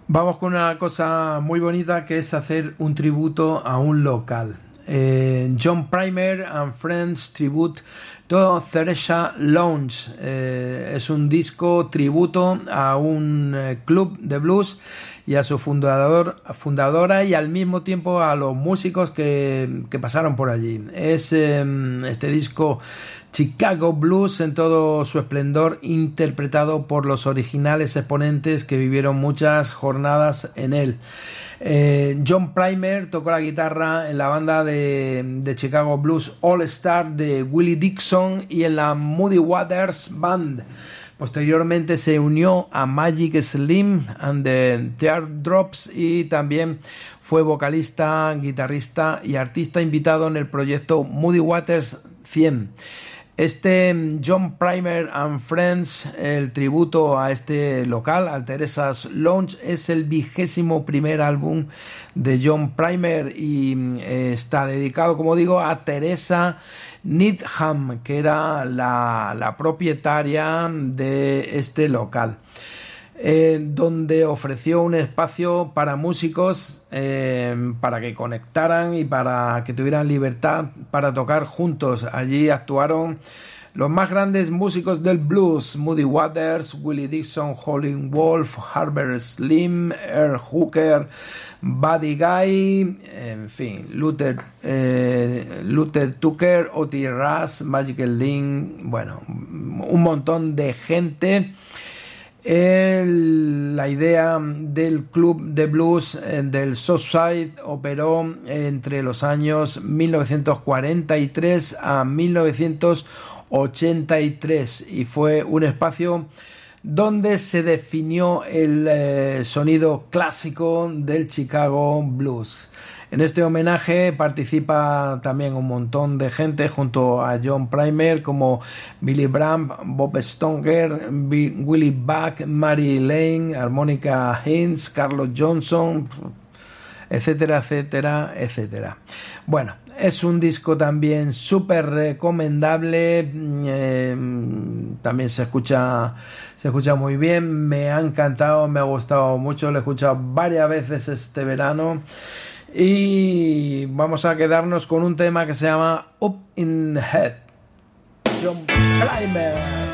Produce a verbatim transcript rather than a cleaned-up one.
Vamos con una cosa muy bonita que es hacer un tributo a un local. Eh, John Primer and Friends Tribute to Theresa Lounge. Eh, es un disco tributo a un eh, club de blues y a su fundador, fundadora y al mismo tiempo a los músicos que, que pasaron por allí. Es eh, este disco Chicago Blues en todo su esplendor, interpretado por los originales exponentes que vivieron muchas jornadas en él. Eh, John Primer tocó la guitarra en la banda de, de Chicago Blues All Star de Willie Dixon y en la Muddy Waters Band. Posteriormente se unió a Magic Slim and the Teardrops y también fue vocalista, guitarrista y artista invitado en el proyecto Muddy Waters cien. Este John Primer and Friends, el tributo a este local, al Theresa's Lounge, es el vigésimo primer álbum de John Primer y eh, está dedicado, como digo, a Teresa Needham, que era la, la propietaria de este local. Eh, donde ofreció un espacio para músicos eh, para que conectaran y para que tuvieran libertad para tocar juntos. Allí actuaron los más grandes músicos del blues: Muddy Waters, Willie Dixon, Howlin' Wolf, Herbert Slim, Earl Hooker, Buddy Guy, en fin, Luther, eh, Luther Tucker, Otis Rush, Magic Link, bueno, un montón de gente. El, la idea del club de blues eh, del Southside operó entre los años mil novecientos cuarenta y tres a mil novecientos ochenta y tres y fue un espacio donde se definió el eh, sonido clásico del Chicago Blues. En este homenaje participa también un montón de gente junto a John Primer, como Billy Brand, Bob Stonger, B- Willie Buck, Mary Lane, Harmonica Hinds, Carlos Johnson, etcétera, etcétera, etcétera. Bueno, es un disco también súper recomendable, eh, también se escucha, se escucha muy bien, me ha encantado, me ha gustado mucho, lo he escuchado varias veces este verano. Y vamos a quedarnos con un tema que se llama Up in the Head, John Primer.